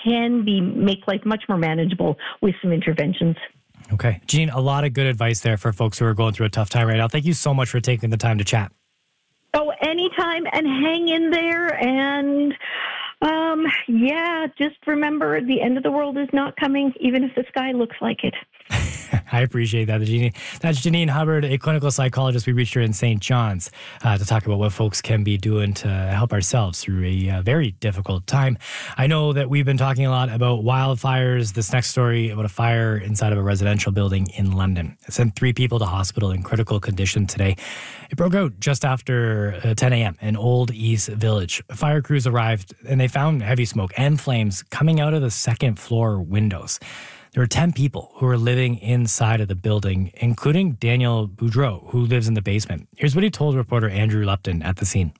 can make life much more manageable with some interventions. Okay. Jean, a lot of good advice there for folks who are going through a tough time right now. Thank you so much for taking the time to chat. Oh, anytime, and hang in there. And just remember, the end of the world is not coming, even if the sky looks like it. I appreciate that, Janine. That's Janine Hubbard, a clinical psychologist. We reached her in St. John's to talk about what folks can be doing to help ourselves through a very difficult time. I know that we've been talking a lot about wildfires. This next story about a fire inside of a residential building in London. It sent 3 people to hospital in critical condition today. It broke out just after 10 a.m. in Old East Village. Fire crews arrived and they found heavy smoke and flames coming out of the second floor windows. There were 10 people who were living inside of the building, including Daniel Boudreau, who lives in the basement. Here's what he told reporter Andrew Lupton at the scene.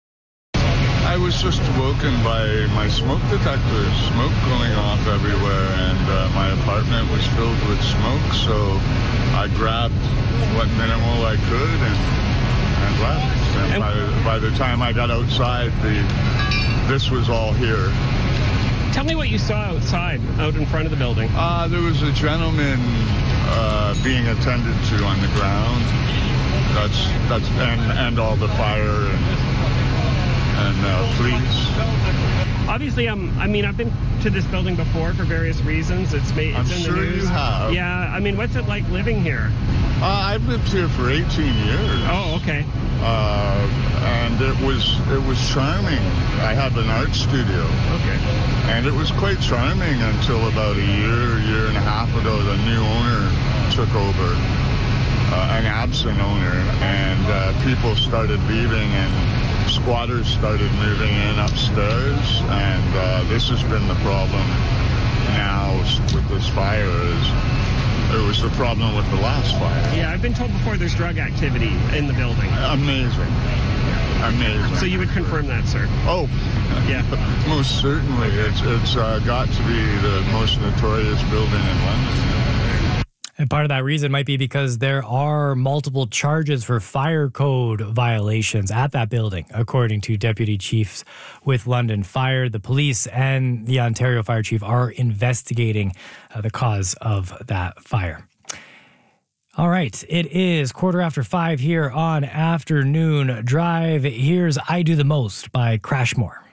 I was just woken by my smoke detectors, smoke going off everywhere, and my apartment was filled with smoke, so I grabbed what minimal I could and left. And by the time I got outside, this was all here. Tell me what you saw outside, out in front of the building. There was a gentleman being attended to on the ground. That's and all the fire and police. Obviously, I've been to this building before for various reasons. It's I'm in sure the news. You have. Yeah, what's it like living here? I've lived here for 18 years. Oh, okay. And it was charming. I had an art studio. Okay. And it was quite charming until about a year and a half ago, the new owner took over, an absent owner, and people started leaving and squatters started moving in upstairs, and this has been the problem now with this fire. It was the problem with the last fire. Yeah, I've been told before there's drug activity in the building. Amazing. So you would confirm that, sir? Oh, yeah. Most certainly. It's got to be the most notorious building in London. And part of that reason might be because there are multiple charges for fire code violations at that building, according to deputy chiefs with London Fire. The police and the Ontario Fire Chief are investigating the cause of that fire. All right, it is 5:15 here on Afternoon Drive. Here's I Do the Most by Crashmore.